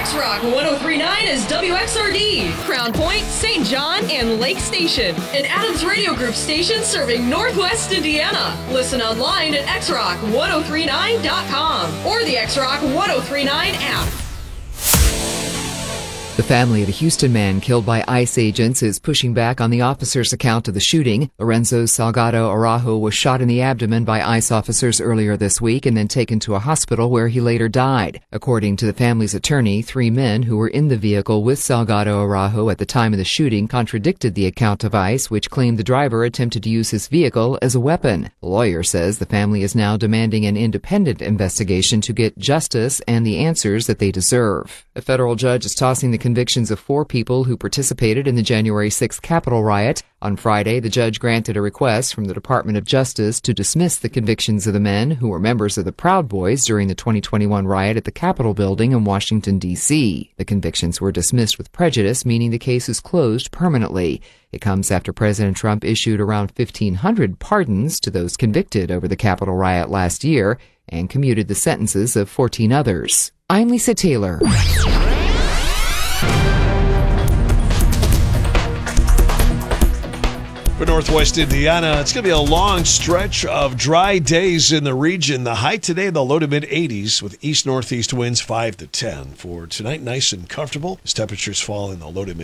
X-Rock 103.9 is WXRD, Crown Point, St. John, and Lake Station. An Adams Radio Group station serving Northwest Indiana. Listen online at xrock1039.com or the X-Rock 1039 app. The family of a Houston man killed by ICE agents is pushing back on the officer's account of the shooting. Lorenzo Salgado Araujo was shot in the abdomen by ICE officers earlier this week and then taken to a hospital where he later died. According to the family's attorney, 3 men who were in the vehicle with Salgado Araujo at the time of the shooting contradicted the account of ICE, which claimed the driver attempted to use his vehicle as a weapon. The lawyer says the family is now demanding an independent investigation to get justice and the answers that they deserve. A federal judge is tossing the convictions of 4 people who participated in the January 6th Capitol riot. On Friday, the judge granted a request from the Department of Justice to dismiss the convictions of the men who were members of the Proud Boys during the 2021 riot at the Capitol building in Washington, D.C. The convictions were dismissed with prejudice, meaning the case is closed permanently. It comes after President Trump issued around 1,500 pardons to those convicted over the Capitol riot last year and commuted the sentences of 14 others. I'm Lisa Taylor. For Northwest Indiana, it's going to be a long stretch of dry days in the region. The high today in the low to mid 80s with east-northeast winds 5 to 10. For tonight, nice and comfortable as temperatures fall in the low to mid